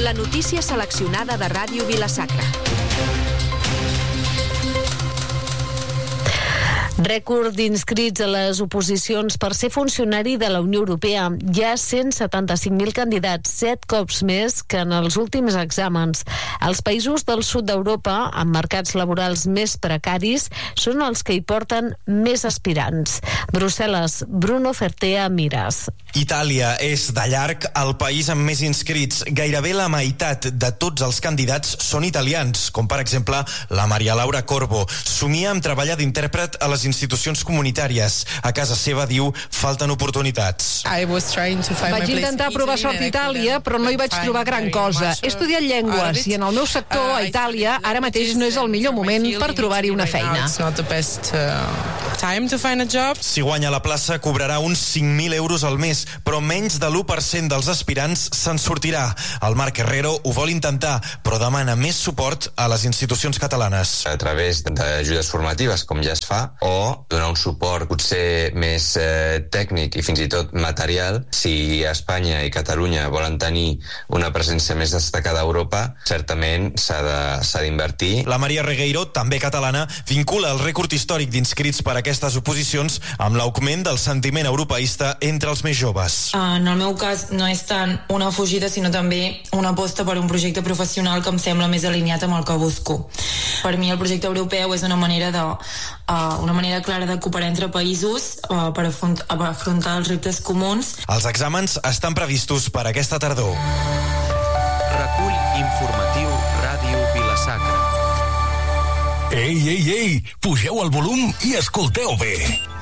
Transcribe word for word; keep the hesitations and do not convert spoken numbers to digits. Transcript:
La notícia seleccionada de Ràdio Vila-sacra. Rècord d'inscrits a les oposicions per ser funcionari de la Unió Europea. Hi ha cent setanta-cinc mil candidats, set cops més que en els últims exàmens. Els països del sud d'Europa, amb mercats laborals més precaris, són els que hi porten més aspirants. Brussel·les, Bruno Fertea Miras. Itàlia és de llarg el país amb més inscrits. Gairebé la meitat de tots els candidats són italians, com per exemple la Maria Laura Corbo. Somia amb treballar d'intèrpret a les institucions comunitàries. A casa seva, diu, falten oportunitats. Vaig intentar provar sort a Itàlia, però no hi vaig trobar gran cosa. He estudiat llengües i en el meu sector, a Itàlia, ara mateix no és el millor moment per trobar-hi una feina. Si guanya la plaça, cobrarà uns cinc mil euros al mes, però menys de l'u per cent dels aspirants se'n sortirà. El Marc Herrero ho vol intentar, però demana més suport a les institucions catalanes. A través d'ajudes formatives, com ja es fa, o donar un suport potser més eh, tècnic i fins i tot material. Si Espanya i Catalunya volen tenir una presència més destacada a Europa, certament s'ha de, s'ha d'invertir. La Maria Regueiro, també catalana, vincula el rècord històric d'inscrits per a aquestes oposicions amb l'augment del sentiment europeista entre els més joves. En el meu cas no és tant una fugida, sinó també una aposta per un projecte professional que em sembla més alineat amb el que busco. Per mi el projecte europeu és una manera de uh, una manera clara de cooperar entre països uh, per afront, afrontar els reptes comuns. Els exàmens estan previstos per aquesta tardor. Recull informatiu Ràdio Vila-sacra. Ei, ei, ei, pugeu el volum i escolteu bé.